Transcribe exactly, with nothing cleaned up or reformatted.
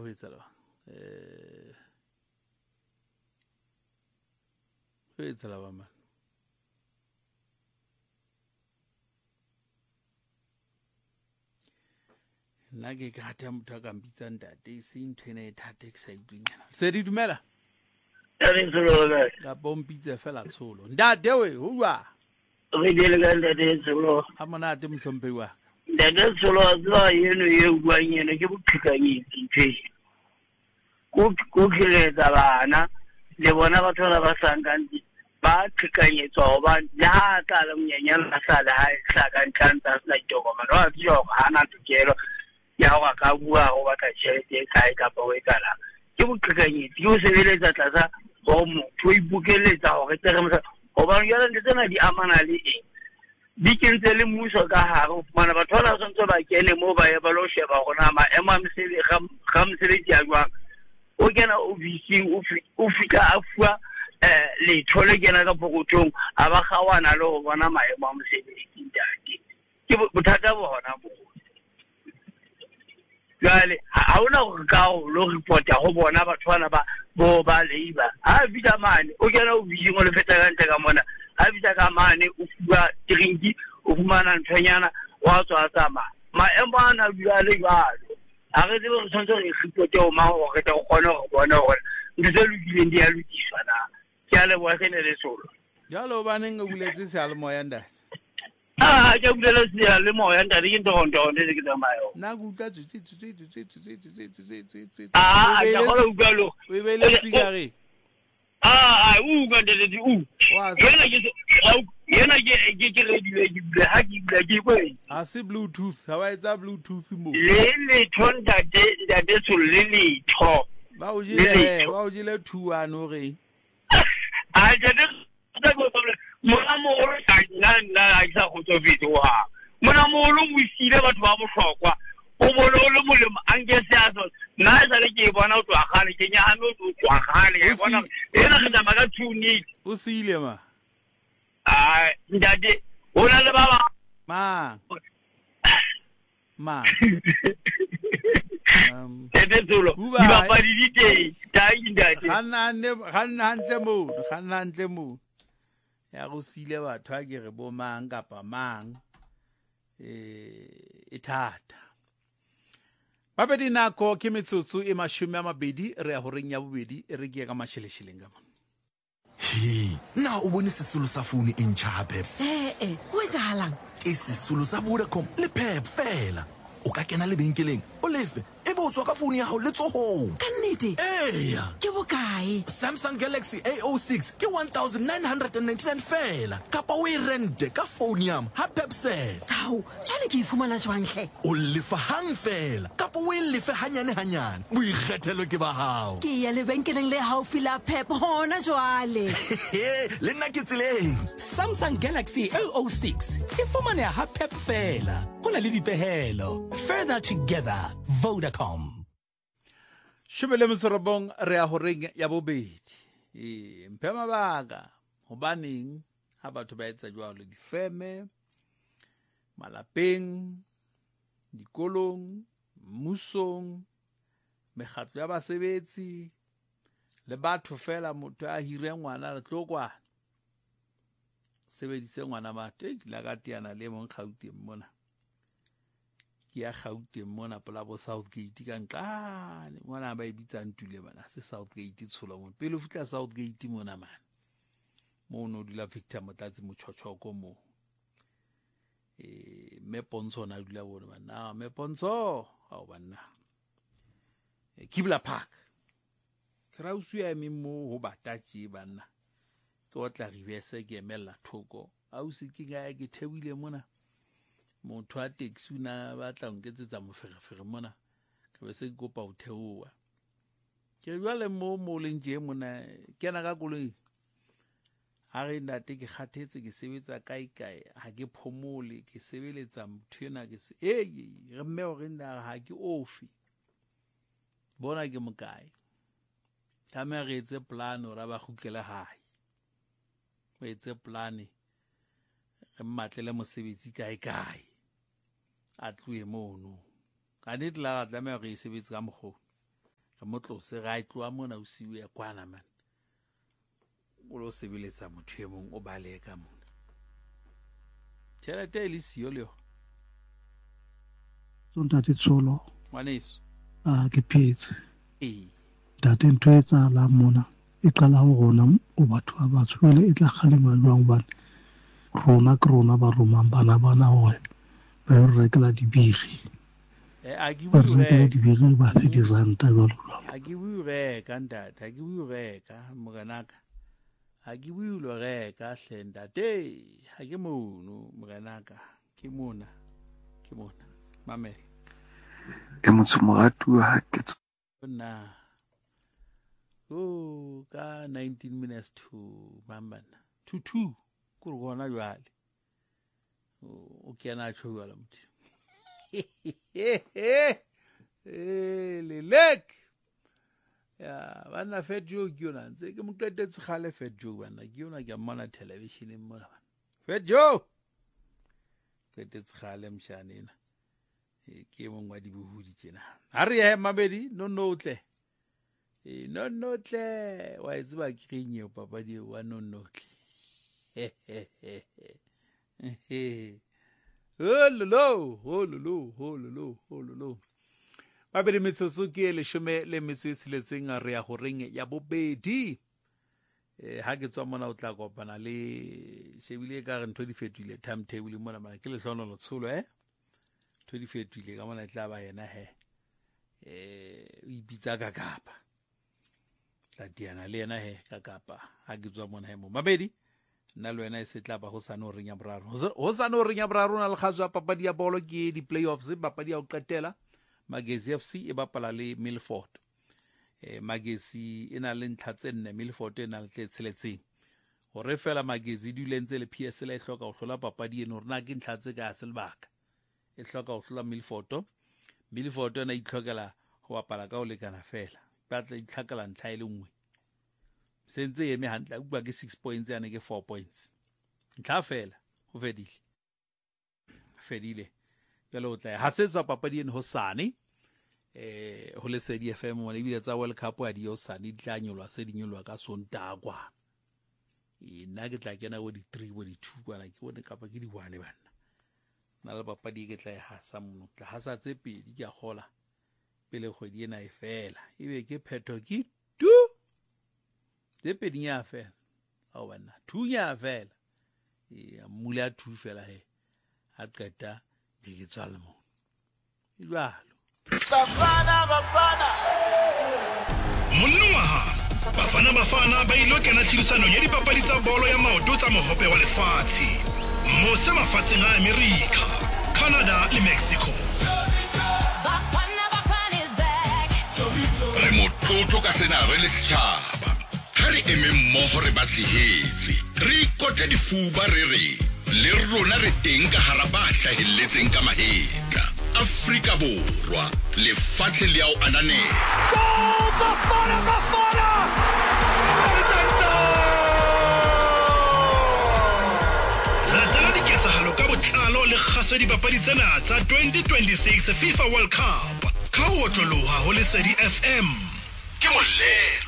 ho etsala eh ho etsala ba man nna ke ka hata motho a ka mbitsang ntate se ntho ena e thata ke sa itlwingana se di dumela ya re tsolo ga ka bompitse fela tsholo ntate we ho bua re dile ga ntate tsolo a monate mohlomphehi wa ntate tsolo a yeno ye buang yeno ke bophikanyetsi ntse go go khiletsa bana le bona batho ba ba sangang ba phikanyetswa hoba la ka le mnyanyana ba sala ha hlaka ntanta sna ditogoma no a tjo ga ana tokelo ya go ka bua go batla tšhelete kae ka pa we kala ke boqhekanyetsi yo sebeletsa tlatsa go motho o ibukeletsa go re tere motho goba yona le tsena di amana le eng di kentse le mmuso ka hare mana batho ba tshwanetse ba kene mo ba ye ba lo sheba gona maemo a mosebetsi ga mosebetsi a jwang o kena ofising o fika a fua eh letho le kena ka pokotong a ba gawana le go bona maemo a mosebetsi ntate ke bothata bona bo gale ha ona go ka o lo reporta go bona batho bana ba bo ba leiba a bida mane o kena o bidingo le feta ka ntle ka mona a bida ka mane o fuwa drinki o fumana ntonyana wa tswa tsama maemo ana bua le jalo a re tsebe re tshwanetse re reporte o ma go re tla go kgona go bona gore ntse lu dileng di a lutiswa na ke a le bo tsene le solo jalo ba neng o buletse se le moya ntate ah ke bulela se le moya ntate ke ntho ntho ne ke tsamayo na go tla tsitsi tsitsi tsitsi tsitsi tsitsi tsitsi ah ja go lo galo we be le speaker ah ah u ga de de u yena ke yena ke ke ke radio ke bla ha ke bla ke bo a se bluetooth ha wa etsa bluetooth mo le le thonda de de de so le le tho ba o jile ba o jile two one o re ah ja de da go mona mo re ka nna nna a isa go tsofetse wa mona mo lo mo isile batho ba bohlokwa o bolo le molemo an ke se aso nna sa le ke bona o twa gale ke nya ano o twa gale ke bona ena ke tama ka tuni o sile ma ah ndade o na le baba ma ma um ete tsolo di ba pa di dite ta indate ganna ne ganna ntle mo ganna ntle mo ya go sile batho a ke re bo mang kapa mang eh e thata ba be dinako ke metsotso e mashome a mabedi re ya horeng ya bobedi e re ke ka mashelesheleng ka mona he na o bone sesolo sa phone e ntšha Pep eh eh o etsahalang ke sesolo sa Vodacom le Pep fela o ka kena lebenkeleng o lefe e bo tswa ka phone ya hao le tsohong ka nnete eya ke bokae Samsung Galaxy A O six ke one thousand nine hundred ninety-nine fela kapa o e rente ka phone yam ha Pepsel ao jwale ke ifumana jwangle o lefa hang fela kapa o e lefe hanyane hanyane boikgethelo ke ba hao ke ya lebenkeleng le haufi la Pep hona jwale le nna ke tseleng Samsung Galaxy A O six e fumana ha Pep fela go na le dipehelo further together Vodacom Shubele msorobong re a horeng ya bobedi e mphe mabaka hobaneng ha batho ba etsa jwalo difeme malapeng dikolong mmusong mekgatlo ya basebetsi le batho fela motho a hire ngwana re tlokwa sebedise ngwana batho e la ka tiana le mo Gauteng mona ke ya Gauteng mona pela bo Southgate ka nqane mona ba ibitsang tule bana se Southgate tshola mo pele o fitla Southgate mona man mo no dula Victor Motlatsi mochochoko mo eh me Pontsho na dula bona bana me Pontsho ha o bana e Kibla Park krausu ya mi mo ho batatsi bana ke o tla rivese ke emela thoko au se ke ga ke thebile mona motho a taxi na ba tla nketsetsa moferefere mona ke be se kopa o theowa ke jwale mo mo lenje mona ke na ka koloi ha re ndate ke kgathetse ke sebetsa kae kae ha ke phomole ke sebeletsa motho ena ke se eh re mme o re nna ha ke ofi bona ke mokae ta me re etse plan o ra ba khutlele hae ba etse plan re mmatlele mosebetsi kae kae a tloe mono ka ne tla tla me re sebetsa ka mogho ka motlose ga itloa mona o siwe ya kwana man o lo sebeletsa motho e mong o bale ka mona tšhelete e le sio leo Ntate Tsholo ngwaneso a ke phetse ee ntate ntho e etsahalang mona e qala ho rona o batho ba batsho jwale e tla kgalema jwang hobane rona ke rona ba romang bana bana hore ba yo rekela dibiri a ke ba rekela dibiri ba fe diranta jwalo jwalo a ke bue reka ntate a ke bue reka morenaka a ke bue lo reka hle ntate ha ke mono morenaka ke mona ke mona mamela e motho moratuwa ha ke na oh ka nineteen minutes to mambana to two ku re gona jwale o kena tsho jwala motho eh lelek ya bana fetjo ke yona ntse ke mo qetetse khale fetjo bana ke yona ke mmona television e mona bana fetjo qetetse khale mshanena ke mongwa di buhudi tjena ha re ya mabedi no notle e no notle wa itse krinye papa di wa no notle hololo hololo hololo hololo mabedi metsotso ke le shome le metso e siletseng a re ya go reng ya bobedi eh ha ke tswa mona o tla kopana le shebile ka re ntho di fetile timetable mona mara ke le hlonolo tsholo eh ntho di fetile ka mona e tla ba yena he eh o ipitsa ka kapa tla diana le yena he ka kapa ha ke tswa mona he mo mabedi nna le wena e se tla ba go sana o reng ya boraro ho sana o reng ya boraro na le khazwa papadi ya bolo ke di playoffs papadi ya o qetela Magesi F C e bapala le Milford eh Magesi ena le ntlha tse nne Milford ena le tseletseng hore fela Magesi di lentse le P S L e hloka go hlola papadi eno rena ke ntlha tse ka selbaka e hloka go hlola Milford Milford ena itlhokela go bapala ka o lekana fela batla itlhakala ntlha ile nngwe sentse yeme handla uba ke six points yana ke four points ntlha fela ho fedile fedile pele o tla ha setswa papadi eno ho sane eh ho le Sedi F M mona ibile tsa World Cup a di yo sane di tla nyolwa se di nyolwa ka Sontakwa e nna ke tla kena go di three go di two kwana ke bone kapa ke di one bana na le papadi ke tla e hasa mona tla hasa tse pedi ke a gola pele kgwedi ena e fela ebe ke phetho ke tu tse pedi nya fela a bana two nya fela e mula two fela he ha qeta ke tsala mo jwalo Bafana Bafana Monongwaha Bafana Bafana ba ilo kena tshirisanong ya dipapadi tsa bolo ya maoto tsa mohope wa lefatshe mose mafatsheng a America, Canada le Mexico. Bafana Bafana is back. Re motlotlo ka sena re le setjhaba ha re eme mmoho re ba tshehetse re ikotle difuba re re le rona re teng ka hara ba hlahelletseng ka mahetla Afrika Borwa le fatshe le ao ananela Bafana Bafana Latela diketsahalo ka botlalo le kgaso dipapadi tsena tsa twenty twenty-six FIFA World Cup ka ho otloloha ho Lesedi F M ke moleng